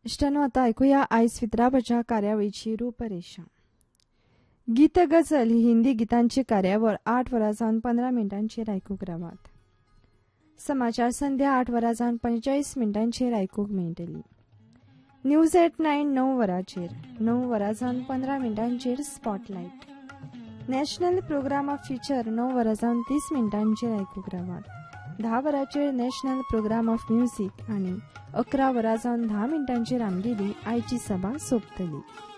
इष्टांनो, आता ऐकूया आयज वितरापाच्या कार्यावळीची रूपरेषा. गीत गझल ही हिंदी गीतांची कार्यावळ 8 वरां जावन 15 मिनटांचेर आयकूंक रावात. समाचार संध्या 8 वरां जावन 45 मिनटांचेर आयकूंक मेळटली. न्यूज एट 9 9 वरांचेर, 9 वरां जावन 15 मिनटांचेर स्पॉटलायट. नॅशनल प्रोग्राम ऑफ फ्युचर 9 वरां जावन 30 मिनटांचेर आयकूंक रावात. 10 वरांचेर नॅशनल प्रोग्राम ऑफ म्युझिक आनी 11 वरां जावन 10 मिनटांचेर आमगेली आयची सभा सोंपतली.